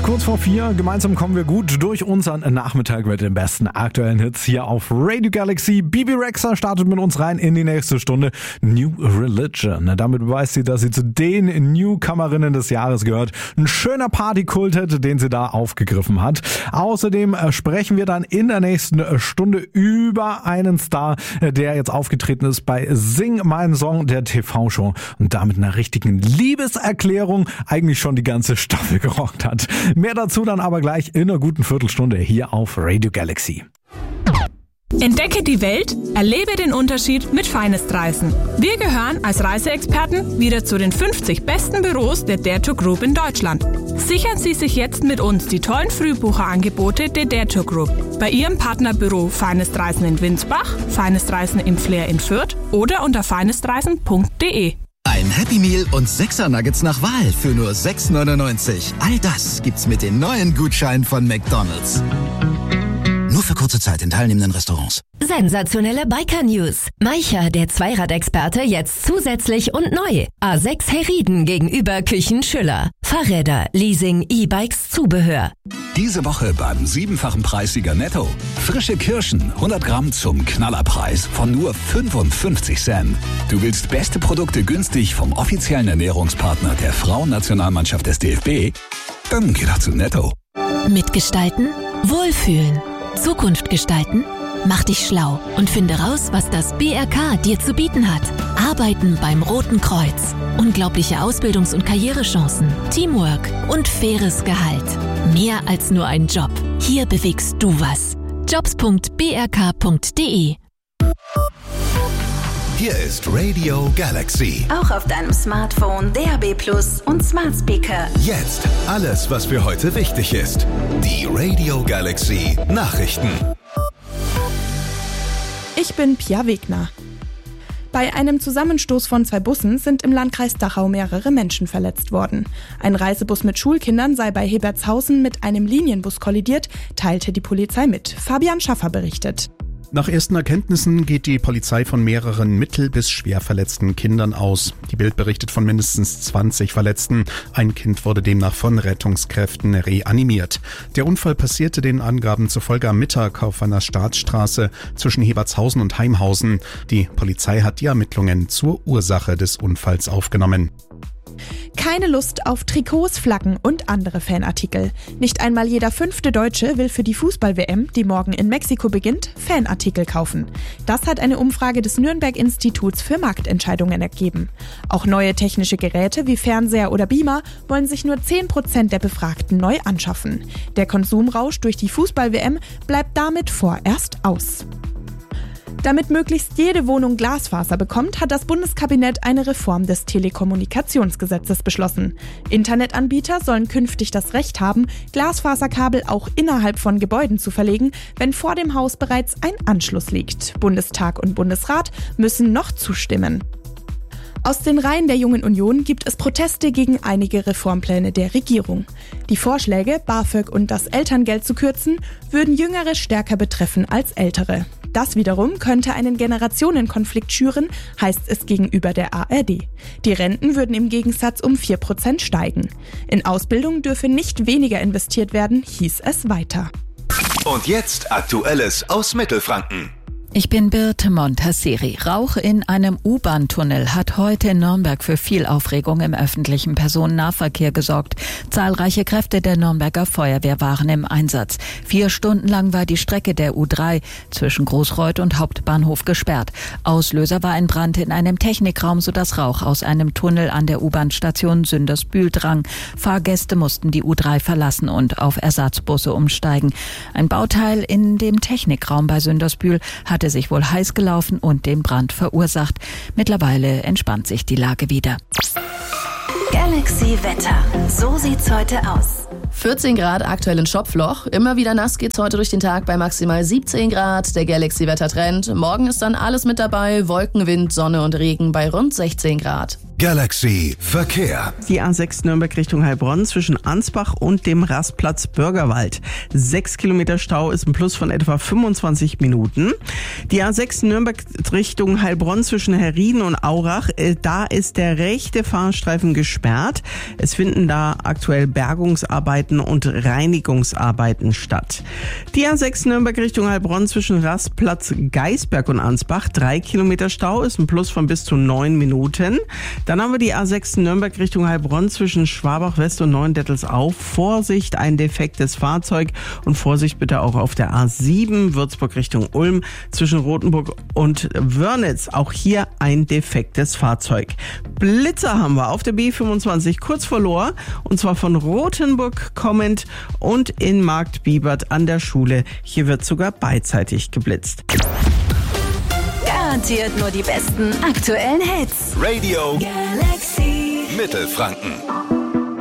kurz vor 4. Gemeinsam kommen wir gut durch unseren Nachmittag mit den besten aktuellen Hits hier auf Radio Galaxy. Bebe Rexha startet mit uns rein in die nächste Stunde. New Religion. Damit beweist sie, dass sie zu den Newcomerinnen des Jahres gehört. Ein schöner Partykult, den sie da aufgegriffen hat. Außerdem sprechen wir dann in der nächsten Stunde über einen Star, der jetzt aufgetreten ist bei Sing meinen Song, der TV-Show, und damit einer richtigen Liebeserklärung eigentlich schon die ganze Staffel gerockt hat. Mehr dazu dann aber gleich in einer guten Viertelstunde hier auf Radio Galaxy. Entdecke die Welt, erlebe den Unterschied mit Finest Reisen. Wir gehören als Reiseexperten wieder zu den 50 besten Büros der Dare to Group in Deutschland. Sichern Sie sich jetzt mit uns die tollen Frühbucherangebote der Dare to Group bei Ihrem Partnerbüro Finest Reisen in Winsbach, Finest Reisen im Flair in Fürth oder unter finestreisen.de. Ein Happy Meal und 6er Nuggets nach Wahl für nur 6,99. All das gibt's mit den neuen Gutscheinen von McDonald's. Nur für kurze Zeit in teilnehmenden Restaurants. Sensationelle Biker-News. Maicher, der Zweiradexperte, jetzt zusätzlich und neu. A6 Herrieden gegenüber Küchen Schüller. Fahrräder, Leasing, E-Bikes, Zubehör. Diese Woche beim 7-fachen Preissieger Netto. Frische Kirschen, 100 Gramm zum Knallerpreis von nur 55 Cent. Du willst beste Produkte günstig vom offiziellen Ernährungspartner der Frauennationalmannschaft des DFB? Dann geh doch zu Netto. Mitgestalten, wohlfühlen, Zukunft gestalten. Mach dich schlau und finde raus, was das BRK dir zu bieten hat. Arbeiten beim Roten Kreuz. Unglaubliche Ausbildungs- und Karrierechancen, Teamwork und faires Gehalt. Mehr als nur ein Job. Hier bewegst du was. Jobs.brk.de. Hier ist Radio Galaxy. Auch auf deinem Smartphone, DAB+ und Smart Speaker. Jetzt alles, was für heute wichtig ist. Die Radio Galaxy Nachrichten. Ich bin Pia Wegner. Bei einem Zusammenstoß von 2 Bussen sind im Landkreis Dachau mehrere Menschen verletzt worden. Ein Reisebus mit Schulkindern sei bei Hebertshausen mit einem Linienbus kollidiert, teilte die Polizei mit. Fabian Schaffer berichtet. Nach ersten Erkenntnissen geht die Polizei von mehreren mittel- bis schwer verletzten Kindern aus. Die Bild berichtet von mindestens 20 Verletzten. Ein Kind wurde demnach von Rettungskräften reanimiert. Der Unfall passierte den Angaben zufolge am Mittag auf einer Staatsstraße zwischen Hebertshausen und Heimhausen. Die Polizei hat die Ermittlungen zur Ursache des Unfalls aufgenommen. Keine Lust auf Trikots, Flaggen und andere Fanartikel. Nicht einmal jeder 5. Deutsche will für die Fußball-WM, die morgen in Mexiko beginnt, Fanartikel kaufen. Das hat eine Umfrage des Nürnberg-Instituts für Marktentscheidungen ergeben. Auch neue technische Geräte wie Fernseher oder Beamer wollen sich nur 10% der Befragten neu anschaffen. Der Konsumrausch durch die Fußball-WM bleibt damit vorerst aus. Damit möglichst jede Wohnung Glasfaser bekommt, hat das Bundeskabinett eine Reform des Telekommunikationsgesetzes beschlossen. Internetanbieter sollen künftig das Recht haben, Glasfaserkabel auch innerhalb von Gebäuden zu verlegen, wenn vor dem Haus bereits ein Anschluss liegt. Bundestag und Bundesrat müssen noch zustimmen. Aus den Reihen der Jungen Union gibt es Proteste gegen einige Reformpläne der Regierung. Die Vorschläge, BAföG und das Elterngeld zu kürzen, würden Jüngere stärker betreffen als Ältere. Das wiederum könnte einen Generationenkonflikt schüren, heißt es gegenüber der ARD. Die Renten würden im Gegensatz um 4% steigen. In Ausbildung dürfe nicht weniger investiert werden, hieß es weiter. Und jetzt Aktuelles aus Mittelfranken. Ich bin Birte Montasseri. Rauch in einem U-Bahn-Tunnel hat heute in Nürnberg für viel Aufregung im öffentlichen Personennahverkehr gesorgt. Zahlreiche Kräfte der Nürnberger Feuerwehr waren im Einsatz. 4 Stunden lang war die Strecke der U3 zwischen Großreuth und Hauptbahnhof gesperrt. Auslöser war ein Brand in einem Technikraum, sodass Rauch aus einem Tunnel an der U-Bahn-Station Sündersbühl drang. Fahrgäste mussten die U3 verlassen und auf Ersatzbusse umsteigen. Ein Bauteil in dem Technikraum bei Sündersbühl hatte sich wohl heiß gelaufen und den Brand verursacht. Mittlerweile entspannt sich die Lage wieder. Galaxy Wetter. So sieht's heute aus. 14 Grad aktuell in Schopfloch. Immer wieder nass geht's heute durch den Tag bei maximal 17 Grad. Der Galaxy Wetter Trend. Morgen ist dann alles mit dabei. Wolken, Wind, Sonne und Regen bei rund 16 Grad. Galaxy Verkehr. Die A6 Nürnberg Richtung Heilbronn zwischen Ansbach und dem Rastplatz Bürgerwald. 6 Kilometer Stau ist ein Plus von etwa 25 Minuten. Die A6 Nürnberg Richtung Heilbronn zwischen Herrieden und Aurach, da ist der rechte Fahrstreifen gesperrt. Es finden da aktuell Bergungsarbeiten und Reinigungsarbeiten statt. Die A6 Nürnberg Richtung Heilbronn zwischen Rastplatz Geisberg und Ansbach. 3 Kilometer Stau ist ein Plus von bis zu 9 Minuten. Dann haben wir die A6 Nürnberg Richtung Heilbronn zwischen Schwabach West und Neuendettelsau. Vorsicht, ein defektes Fahrzeug und Vorsicht bitte auch auf der A7 Würzburg Richtung Ulm zwischen Rothenburg und Wörnitz. Auch hier ein defektes Fahrzeug. Blitzer haben wir auf der B25 kurz vor Lohr und zwar von Rothenburg kommend und in Marktbibert an der Schule. Hier wird sogar beidseitig geblitzt. Garantiert nur die besten aktuellen Hits. Radio Galaxy Mittelfranken.